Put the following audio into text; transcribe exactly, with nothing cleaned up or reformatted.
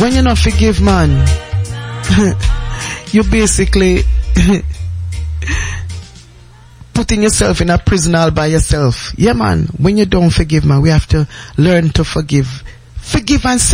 When you not forgive, man, you basically putting yourself in a prison all by yourself. Yeah, man, when you don't forgive, man, we have to learn to forgive. Forgive and